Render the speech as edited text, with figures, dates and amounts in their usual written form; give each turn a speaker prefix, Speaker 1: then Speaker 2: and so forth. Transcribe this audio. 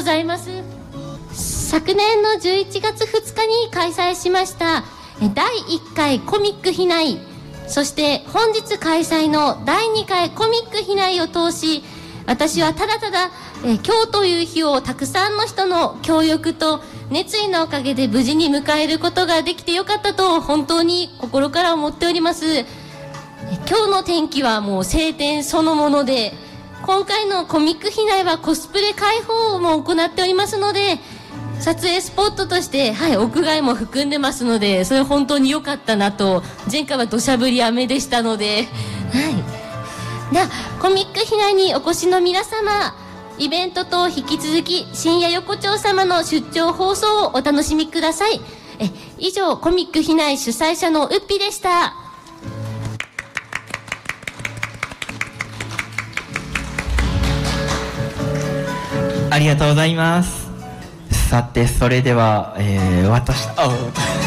Speaker 1: ざいます。昨年の11月2日に開催しました第1回コミック避難、そして本日開催の第2回コミック避難を通し、私はただただ今日という日をたくさんの人の協力と熱意のおかげで無事に迎えることができてよかったと本当に心から思っております。今日の天気はもう晴天そのもので、今回のコミック避難はコスプレ開放も行っておりますので、撮影スポットとして、屋外も含んでますので、それ本当に良かったなと。前回は土砂降り雨でしたので、ではコミック避難にお越しの皆様、イベントと引き続き深夜横丁様の出張放送をお楽しみください。以上、コミック避難主催者のうっぴでした。
Speaker 2: ありがとうございます。さて、それでは、